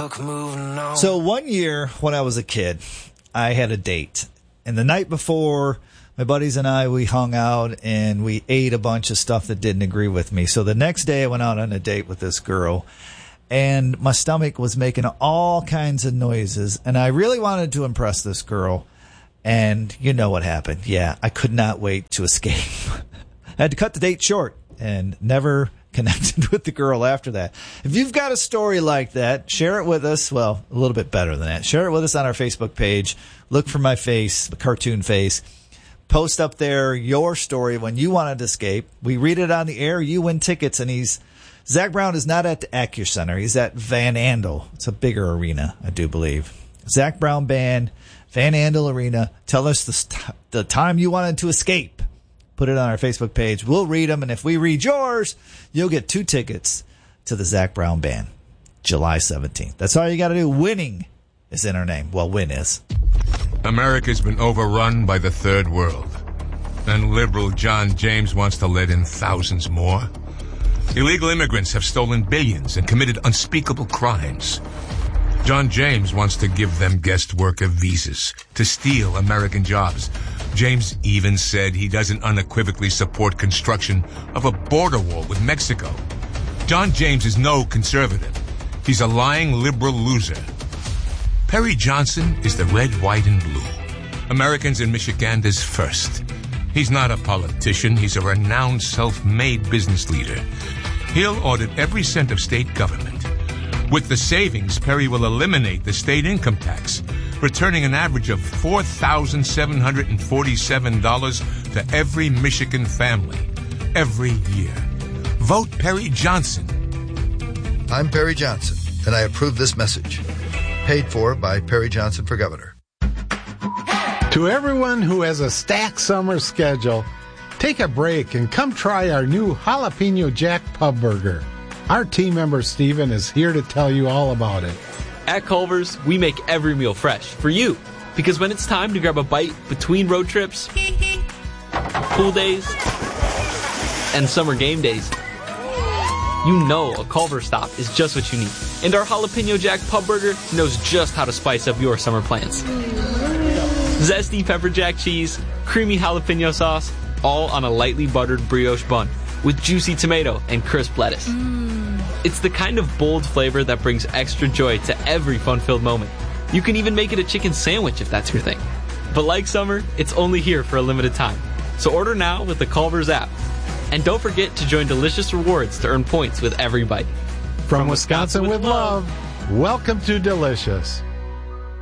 luck moving on. So one year when I was a kid, I had a date. And the night before, my buddies and I, we hung out and we ate a bunch of stuff that didn't agree with me. So the next day I went out on a date with this girl and my stomach was making all kinds of noises. And I really wanted to impress this girl. And you know what happened. Yeah, I could not wait to escape. I had to cut the date short and never connected with the girl after that. If you've got a story like that, share it with us. Well, a little bit better than that. Share it with us on our Facebook page. Look for my face, the cartoon face. Post up there your story when you wanted to escape. We read it on the air. You win tickets. And Zach Brown is not at the AccuCenter. He's at Van Andel. It's a bigger arena, I do believe. Zach Brown Band, Van Andel Arena. Tell us the time you wanted to escape. Put it on our Facebook page. We'll read them. And if we read yours, you'll get 2 tickets to the Zach Brown Band, July 17th. That's all you got to do. Winning is in our name. Well, win is. America's been overrun by the third world. And liberal John James wants to let in thousands more. Illegal immigrants have stolen billions and committed unspeakable crimes. John James wants to give them guest worker visas to steal American jobs. James even said he doesn't unequivocally support construction of a border wall with Mexico. John James is no conservative. He's a lying liberal loser. Perry Johnson is the red, white, and blue. Americans and Michiganders first. He's not a politician. He's a renowned self-made business leader. He'll audit every cent of state government. With the savings, Perry will eliminate the state income tax, returning an average of $4,747 to every Michigan family every year. Vote Perry Johnson. I'm Perry Johnson, and I approve this message. Paid for by Perry Johnson for Governor. To everyone who has a stacked summer schedule, take a break and come try our new Jalapeno Jack Pub Burger. Our team member Steven is here to tell you all about it. At Culver's, we make every meal fresh for you. Because when it's time to grab a bite between road trips, pool days, and summer game days, you know a Culver's stop is just what you need. And our Jalapeno Jack Pub Burger knows just how to spice up your summer plans. Zesty pepper jack cheese, creamy jalapeno sauce, all on a lightly buttered brioche bun with juicy tomato and crisp lettuce. It's the kind of bold flavor that brings extra joy to every fun-filled moment. You can even make it a chicken sandwich if that's your thing. But like summer, it's only here for a limited time. So order now with the Culver's app. And don't forget to join Delicious Rewards to earn points with every bite. From Wisconsin with love, welcome to Delicious.